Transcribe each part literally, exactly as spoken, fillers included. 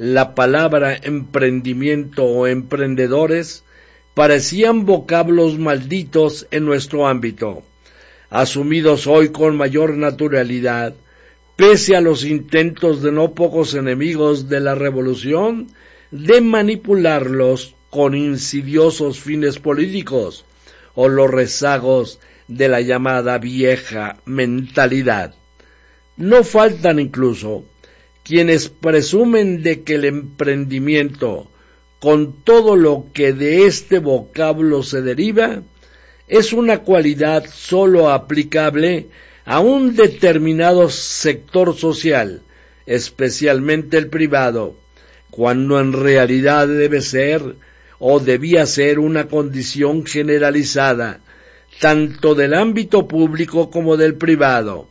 la palabra emprendimiento o emprendedores parecían vocablos malditos en nuestro ámbito, asumidos hoy con mayor naturalidad, pese a los intentos de no pocos enemigos de la revolución de manipularlos con insidiosos fines políticos o los rezagos de la llamada vieja mentalidad. No faltan incluso quienes presumen de que el emprendimiento, con todo lo que de este vocablo se deriva, es una cualidad sólo aplicable a un determinado sector social, especialmente el privado, cuando en realidad debe ser o debía ser una condición generalizada, tanto del ámbito público como del privado,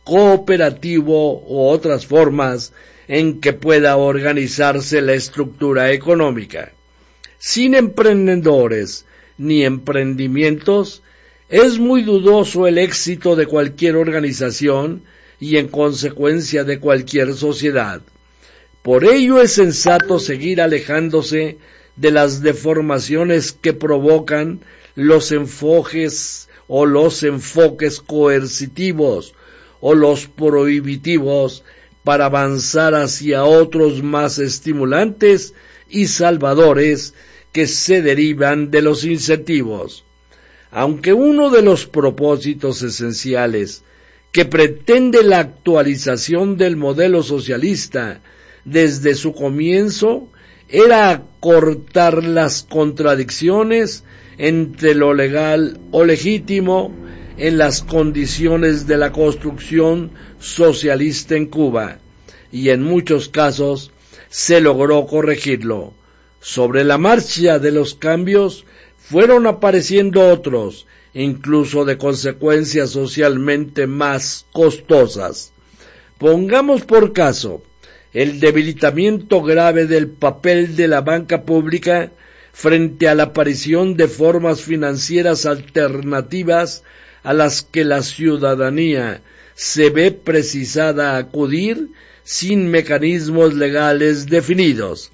cooperativo u otras formas en que pueda organizarse la estructura económica. Sin emprendedores ni emprendimientos, es muy dudoso el éxito de cualquier organización y en consecuencia de cualquier sociedad. Por ello es sensato seguir alejándose de las deformaciones que provocan los enfoques o los enfoques coercitivos o los prohibitivos para avanzar hacia otros más estimulantes y salvadores que se derivan de los incentivos. Aunque uno de los propósitos esenciales que pretende la actualización del modelo socialista desde su comienzo era acortar las contradicciones entre lo legal o legítimo en las condiciones de la construcción socialista en Cuba, y en muchos casos se logró corregirlo. Sobre la marcha de los cambios fueron apareciendo otros, incluso de consecuencias socialmente más costosas. Pongamos por caso el debilitamiento grave del papel de la banca pública frente a la aparición de formas financieras alternativas a las que la ciudadanía se ve precisada a acudir sin mecanismos legales definidos.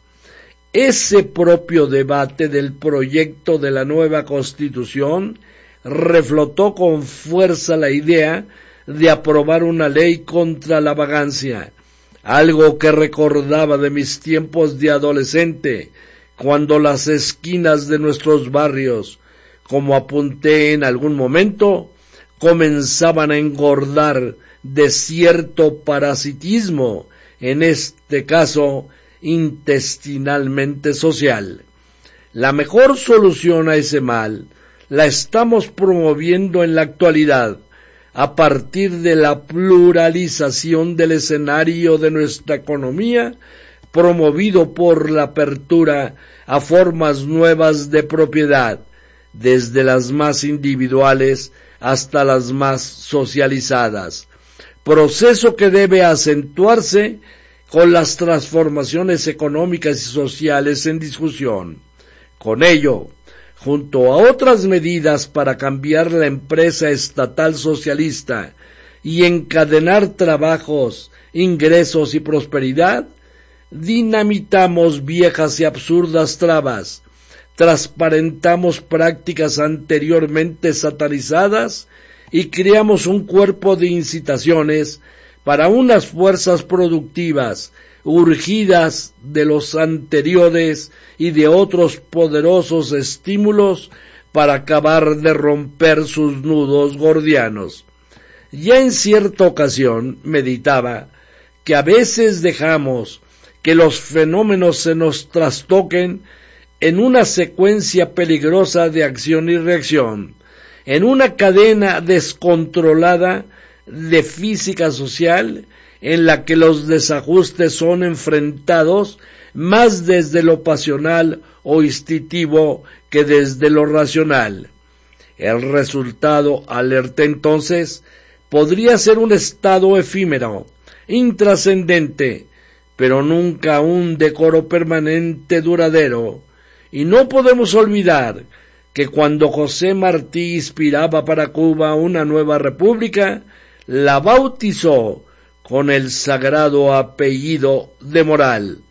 Ese propio debate del proyecto de la nueva Constitución reflotó con fuerza la idea de aprobar una ley contra la vagancia, algo que recordaba de mis tiempos de adolescente, cuando las esquinas de nuestros barrios, como apunté en algún momento, comenzaban a engordar de cierto parasitismo, en este caso intestinalmente social. La mejor solución a ese mal la estamos promoviendo en la actualidad, a partir de la pluralización del escenario de nuestra economía, promovido por la apertura a formas nuevas de propiedad, desde las más individuales hasta las más socializadas, proceso que debe acentuarse con las transformaciones económicas y sociales en discusión. Con ello, junto a otras medidas para cambiar la empresa estatal socialista y encadenar trabajos, ingresos y prosperidad, dinamitamos viejas y absurdas trabas, transparentamos prácticas anteriormente satanizadas y creamos un cuerpo de incitaciones para unas fuerzas productivas urgidas de los anteriores y de otros poderosos estímulos para acabar de romper sus nudos gordianos. Ya en cierta ocasión meditaba que a veces dejamos que los fenómenos se nos trastoquen en una secuencia peligrosa de acción y reacción, en una cadena descontrolada de física social en la que los desajustes son enfrentados más desde lo pasional o instintivo que desde lo racional. El resultado, alerté entonces, podría ser un estado efímero, intrascendente, pero nunca un decoro permanente duradero. Y no podemos olvidar que cuando José Martí inspiraba para Cuba una nueva república, la bautizó con el sagrado apellido de Moral.